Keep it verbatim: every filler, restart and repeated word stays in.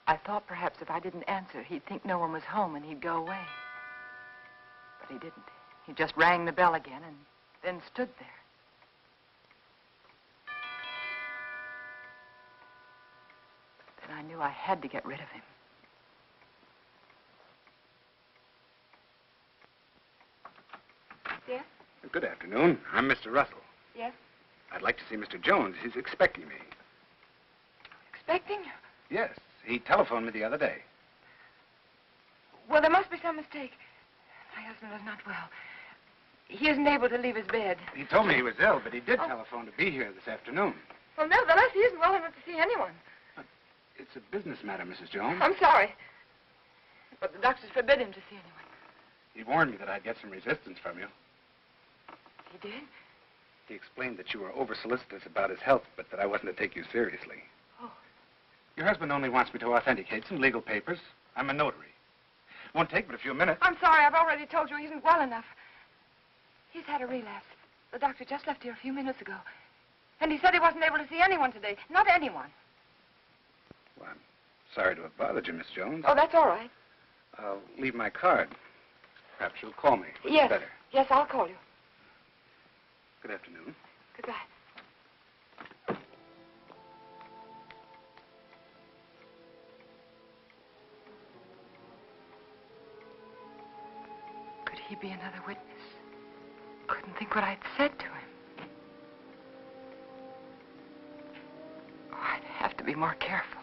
I thought perhaps if I didn't answer, he'd think no one was home and he'd go away. But he didn't. He just rang the bell again and then stood there. Then I knew I had to get rid of him. Yes? Good afternoon. I'm Mister Russell. Yes? I'd like to see Mister Jones. He's expecting me. Expecting you? Yes. He telephoned me the other day. Well, there must be some mistake. My husband is not well. He isn't able to leave his bed. He told me he was ill, but he did Oh. telephone to be here this afternoon. Well, nevertheless, he isn't well enough to see anyone. But it's a business matter, Missus Jones. I'm sorry. But the doctors forbid him to see anyone. He warned me that I'd get some resistance from you. He did? He explained that you were over-solicitous about his health, but that I wasn't to take you seriously. Oh. Your husband only wants me to authenticate some legal papers. I'm a notary. Won't take but a few minutes. I'm sorry. I've already told you he isn't well enough. He's had a relapse. The doctor just left here a few minutes ago. And he said he wasn't able to see anyone today. Not anyone. Well, I'm sorry to have bothered you, Miss Jones. Oh, that's all right. I'll leave my card. Perhaps you'll call me. Which is Yes. better. Yes, I'll call you. Good afternoon. Goodbye. Could he be another witness? Couldn't think what I'd said to him. Oh, I'd have to be more careful.